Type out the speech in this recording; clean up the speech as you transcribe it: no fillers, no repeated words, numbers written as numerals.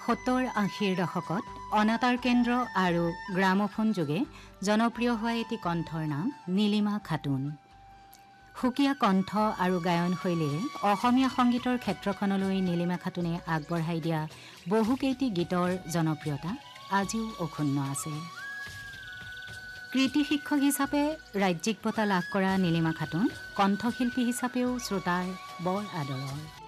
70-80 দশকত অনাতাঁৰ কেন্দ্ৰ আৰু গ্ৰামোফোন যোগে জনপ্ৰিয় হোৱা এটি কণ্ঠৰ নাম নীলিমা খাতুন। সুকীয়া কণ্ঠ আৰু গায়ন শৈলীৰে অসমীয়া সংগীতৰ ক্ষেত্ৰখনলৈ নীলিমা খাতুনে আগবঢ়াই দিয়া বহুকেইটি গীতৰ জনপ্ৰিয়তা আজিও অক্ষুণ্ণ আছে। কৃতি শিক্ষক হিচাপে ৰাজ্যিক বঁটা লাভ কৰা নীলিমা খাতুন কণ্ঠশিল্পী হিচাপেও শ্ৰোতাৰ বৰ আদৰৰ।